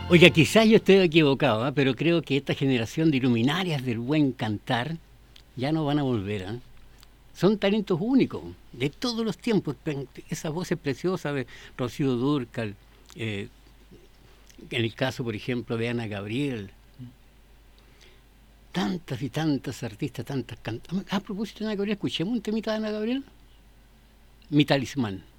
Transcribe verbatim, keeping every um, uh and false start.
Oiga, quizás yo esté equivocado, ¿eh? Pero creo que esta generación de luminarias del buen cantar ya no van a volver. ¿Eh? Son talentos únicos, de todos los tiempos. Esas voces preciosas de Rocío Dúrcal, eh, en el caso, por ejemplo, de Ana Gabriel, tantas y tantas artistas, tantas cantantes. A propósito de Ana Gabriel, escuchemos un temita de Ana Gabriel. Mi talismán.